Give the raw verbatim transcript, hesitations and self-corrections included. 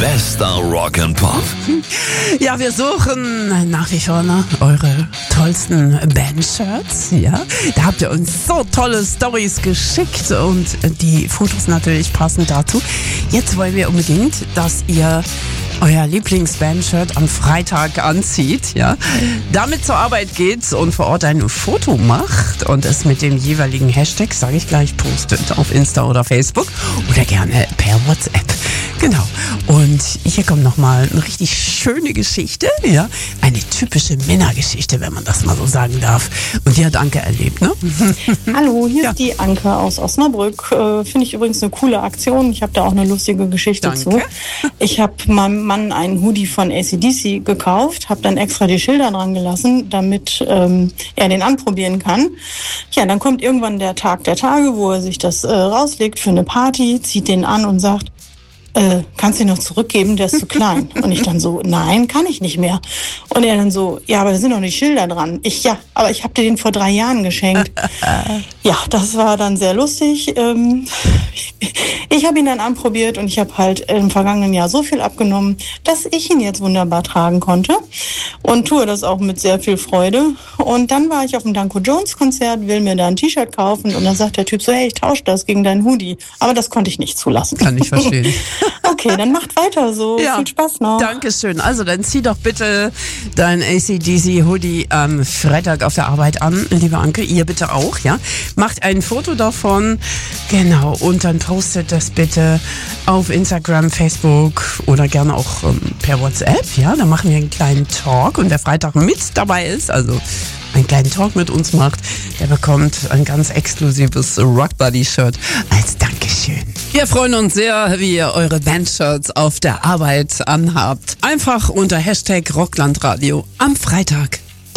Bester Rock and Pop. Ja, wir suchen nach wie vor ne, eure tollsten Bandshirts. Ja, da habt ihr uns so tolle Storys geschickt und die Fotos natürlich passend dazu. Jetzt wollen wir unbedingt, dass ihr euer Lieblingsbandshirt am Freitag anzieht, ja, damit zur Arbeit geht und vor Ort ein Foto macht und es mit dem jeweiligen Hashtag, sage ich gleich, postet auf Insta oder Facebook oder gerne per WhatsApp. Genau. Und hier kommt nochmal eine richtig schöne Geschichte, ja, eine typische Männergeschichte, wenn man das mal so sagen darf. Und die hat Anke erlebt, ne? Hallo, hier Ja. ist die Anke aus Osnabrück. Äh, Finde ich übrigens eine coole Aktion. Ich habe da auch eine lustige Geschichte Danke. zu. Ich habe meinem Mann einen Hoodie von A C D C gekauft, habe dann extra die Schilder dran gelassen, damit ähm, er den anprobieren kann. Ja, dann kommt irgendwann der Tag der Tage, wo er sich das äh, rauslegt für eine Party, zieht den an und sagt, Äh, kannst du ihn noch zurückgeben, der ist zu klein. Und ich dann so, nein, kann ich nicht mehr. Und er dann so, ja, aber da sind noch die Schilder dran. Ich, ja, aber ich habe dir den vor drei Jahren geschenkt. Ja, das war dann sehr lustig. Ähm, ich habe ihn dann anprobiert und ich habe halt im vergangenen Jahr so viel abgenommen, dass ich ihn jetzt wunderbar tragen konnte und tue das auch mit sehr viel Freude. Und dann war ich auf dem Danko Jones Konzert, will mir da ein T-Shirt kaufen und dann sagt der Typ so, hey, ich tausche das gegen deinen Hoodie. Aber das konnte ich nicht zulassen. Kann ich verstehen. Okay, dann macht weiter so. Ja, Viel Spaß noch. Dankeschön. Also dann zieh doch bitte dein A C D C Hoodie am Freitag auf der Arbeit an, liebe Anke. Ihr bitte auch, ja. Macht ein Foto davon, genau, und dann postet das bitte auf Instagram, Facebook oder gerne auch ähm, per WhatsApp, ja. Dann machen wir einen kleinen Talk und wer Freitag mit dabei ist, also einen kleinen Talk mit uns macht, der bekommt ein ganz exklusives Rock Buddy Shirt als Dankeschön. Wir freuen uns sehr, wie ihr eure Bandshirts auf der Arbeit anhabt. Einfach unter Hashtag Rocklandradio am Freitag.